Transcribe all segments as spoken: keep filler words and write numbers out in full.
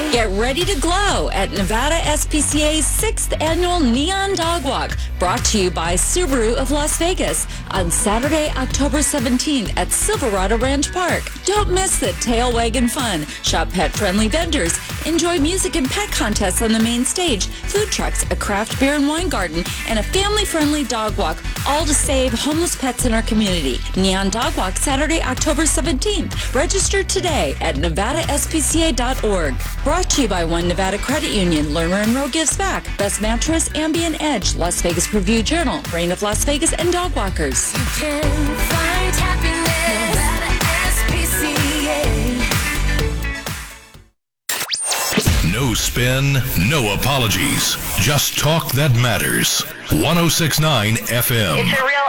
Get ready to glow at Nevada S P C A's sixth Annual Neon Dog Walk, brought to you by Subaru of Las Vegas on Saturday, October seventeenth at Silverado Ranch Park. Don't miss the tail wagging fun. Shop pet-friendly vendors. Enjoy music and pet contests on the main stage, food trucks, a craft beer and wine garden, and a family-friendly dog walk, all to save homeless pets in our community. Neon Dog Walk, Saturday, October seventeenth. Register today at nevada s p c a dot org. Brought to you by One Nevada Credit Union, Lerner and Rowe Gives Back, Best Mattress, Ambient Edge, Las Vegas Review Journal, Reign of Las Vegas, and Dog Walkers. You can find happiness, Nevada S P C A. No spin, no apologies. Just talk that matters. one oh six point nine F M. It's a real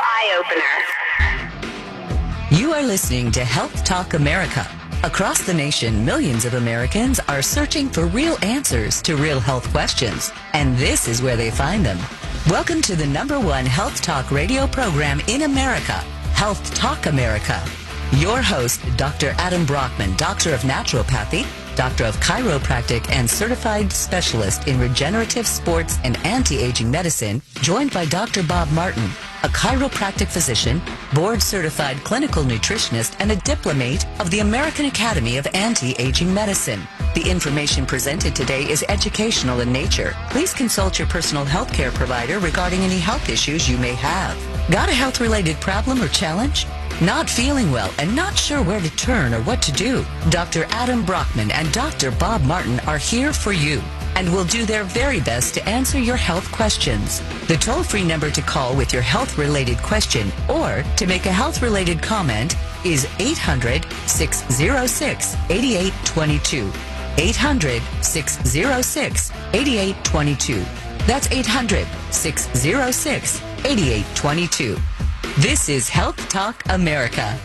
eye-opener. You are listening to Health Talk America. Across the nation, millions of Americans are searching for real answers to real health questions, and this is where they find them. Welcome to the number one health talk radio program in America, Health Talk America. Your host, Doctor Adam Brockman, Doctor of Naturopathy, Doctor of Chiropractic, and Certified Specialist in Regenerative Sports and Anti-Aging Medicine, joined by Doctor Bob Martin, a chiropractic physician, board-certified clinical nutritionist, and a diplomate of the American Academy of Anti-Aging Medicine. The information presented today is educational in nature. Please consult your personal health care provider regarding any health issues you may have. Got a health-related problem or challenge? Not feeling well and not sure where to turn or what to do? Doctor Adam Brockman and Doctor Bob Martin are here for you and will do their very best to answer your health questions. The toll-free number to call with your health-related question or to make a health-related comment is eight hundred, six oh six, eight eight two two. eight hundred, six oh six, eight eight two two. That's eight hundred, six oh six, eight eight two two. This is Health Talk America.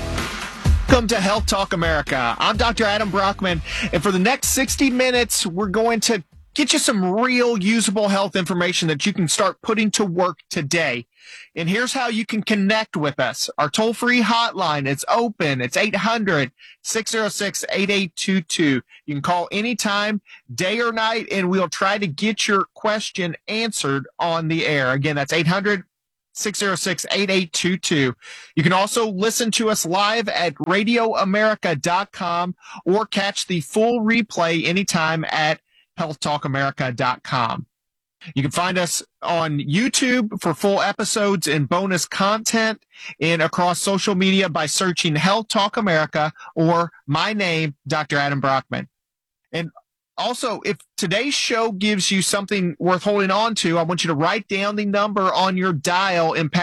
Welcome to Health Talk America. I'm Doctor Adam Brockman, and for the next sixty minutes, we're going to get you some real usable health information that you can start putting to work today. And here's how you can connect with us. Our toll-free hotline, it's open. It's eight hundred, six oh six, eight eight two two. You can call anytime, day or night, and we'll try to get your question answered on the air. Again, that's eight hundred, six oh six, eight eight two two. You can also listen to us live at radio america dot com or catch the full replay anytime at health talk america dot com. You can find us on YouTube for full episodes and bonus content, and across social media by searching Health Talk America or my name, Doctor Adam Brockman. And also, if today's show gives you something worth holding on to, I want you to write down the number on your dial and pass